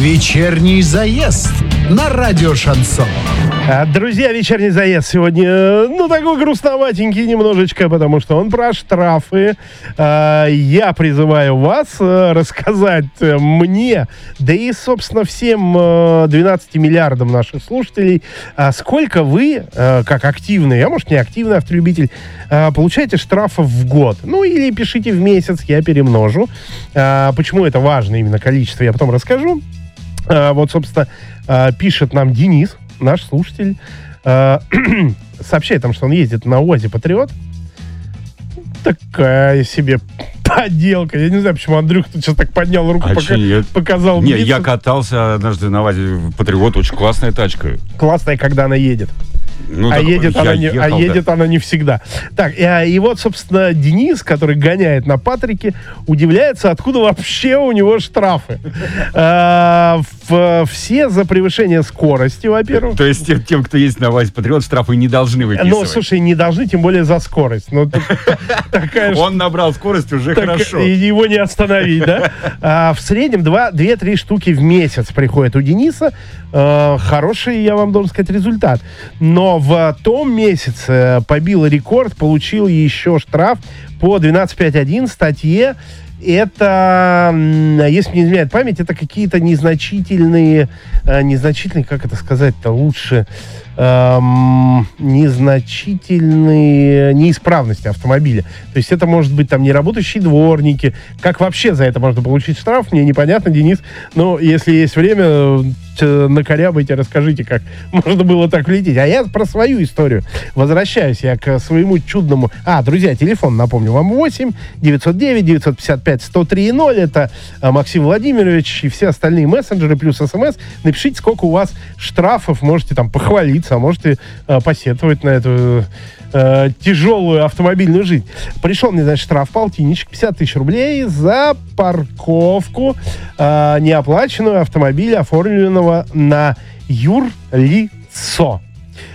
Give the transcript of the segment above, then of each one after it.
Вечерний заезд на радио Шансон. Друзья, вечерний заезд сегодня, такой грустноватенький немножечко, потому что он про штрафы. Я призываю вас рассказать мне, да и, собственно, всем 12 миллиардам наших слушателей, сколько вы, как активный, а может не активный автолюбитель, получаете штрафов в год. Или пишите в месяц, я перемножу. Почему это важно, именно количество, я потом расскажу. Собственно, пишет нам Денис, наш слушатель, сообщает нам, что он ездит на УАЗе Патриот. Такая себе поделка. Я не знаю, почему Андрюха тут сейчас так поднял руку, показал. Не, я катался однажды на УАЗе Патриот, очень классная тачка. Классная, когда она едет. Едет она не всегда. Так, и вот, собственно, Денис, который гоняет на Патрике, удивляется, откуда вообще у него штрафы. Все за превышение скорости, во-первых. То есть тем, кто ездит на УАЗе Патриот, штрафы не должны выписывать. Слушай, не должны, тем более за скорость. Он набрал скорость, уже хорошо. И его не остановить, да? В среднем 2-3 штуки в месяц приходят у Дениса. Хороший, я вам должен сказать, результат. Но в том месяце побил рекорд, получил еще штраф по 12.5.1 статье. Это, если мне не изменяет память, это какие-то незначительные, как это сказать-то лучше, незначительные неисправности автомобиля. То есть это может быть там неработающие дворники. Как вообще за это можно получить штраф, мне непонятно, Денис. Но если есть время, накорябайте, расскажите, как можно было так влететь. А я про свою историю возвращаюсь я к своему чудному... Друзья, телефон, напомню вам, 8-909-955-103-0. Это Максим Владимирович и все остальные мессенджеры плюс СМС. Напишите, сколько у вас штрафов, можете там похвалиться, а можете посетовать на эту тяжелую автомобильную жизнь. Пришел мне, значит, штраф, полтинничек, 50 тысяч рублей за парковку неоплаченного автомобиля, оформленного на юрлицо.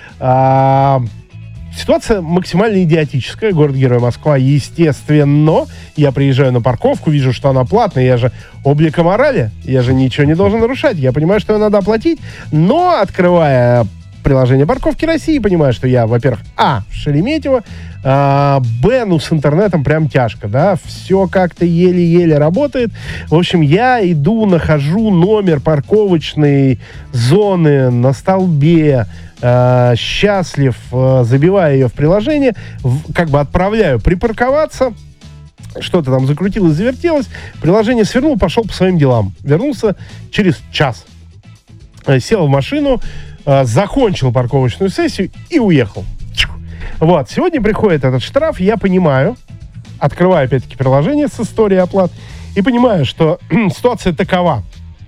Ситуация максимально идиотическая. Город-герой Москва, естественно. Я приезжаю на парковку, вижу, что она платная. Я же облика морали, я же ничего не должен нарушать. Я понимаю, что ее надо оплатить, но, открывая приложение парковки России, понимаю, что я, во-первых, в Шереметьево, с интернетом прям тяжко, да, все как-то еле-еле работает. В общем, я иду, нахожу номер парковочной зоны на столбе, счастлив, забиваю ее в приложение, отправляю припарковаться, что-то там закрутилось, завертелось, приложение свернул, пошел по своим делам. Вернулся через час. Сел в машину, закончил парковочную сессию и уехал. Сегодня приходит этот штраф, я понимаю, открываю опять-таки приложение с историей оплат и понимаю, что ситуация такова.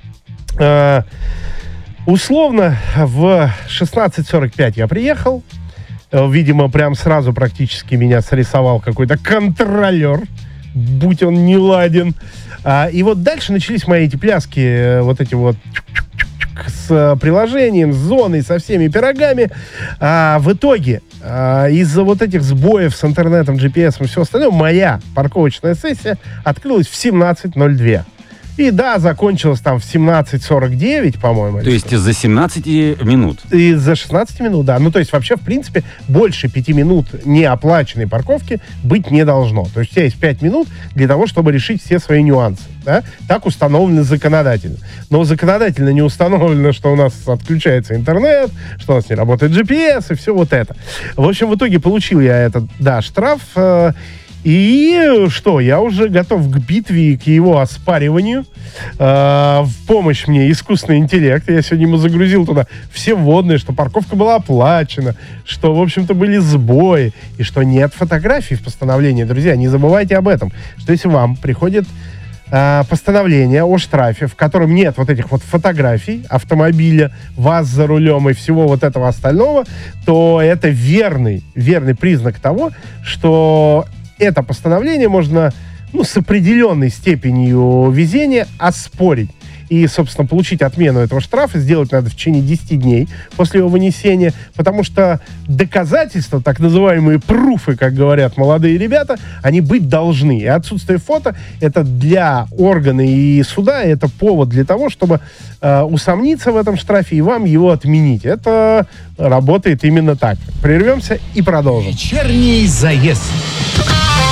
Условно, в 16:45 я приехал, видимо, прям сразу практически меня срисовал какой-то контролер, будь он неладен. И вот дальше начались мои эти пляски, с приложением, с зоной, со всеми пирогами. В итоге, из-за этих сбоев с интернетом, GPS и все остальное, моя парковочная сессия открылась в 17:02. И закончилась там в 17:49, по-моему. То есть из-за 17 минут? Из-за 16 минут, да. То есть вообще, в принципе, больше 5 минут неоплаченной парковки быть не должно. То есть у тебя есть 5 минут для того, чтобы решить все свои нюансы. Да? Так установлено законодательно. Но законодательно не установлено, что у нас отключается интернет, что у нас не работает GPS и все это. В общем, в итоге получил я этот, штраф. И что, я уже готов к битве и к его оспариванию. В помощь мне искусственный интеллект. Я сегодня ему загрузил туда все вводные, что парковка была оплачена, что, в общем-то, были сбои, и что нет фотографий в постановлении. Друзья, не забывайте об этом, что если вам приходит постановление о штрафе, в котором нет этих фотографий автомобиля, вас за рулем и всего этого остального, то это верный признак того, что это постановление можно, с определенной степенью везения оспорить. И, собственно, получить отмену этого штрафа сделать надо в течение 10 дней после его вынесения, потому что доказательства, так называемые пруфы, как говорят молодые ребята, они быть должны. И отсутствие фото — это для органа и суда, это повод для того, чтобы усомниться в этом штрафе и вам его отменить. Это работает именно так. Прервемся и продолжим. Вечерний заезд.